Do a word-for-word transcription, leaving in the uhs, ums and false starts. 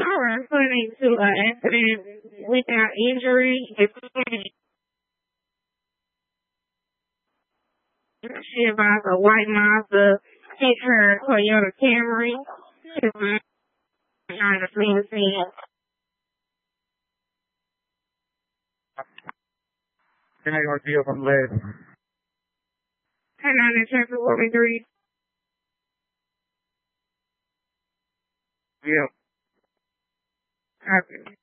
I was referring to an accident without injury. She about a white Mazda hit her Toyota Camry. She was trying to flee the scene. Can I go to you from left? ten nine in traffic, forty-three. Yeah. Copy.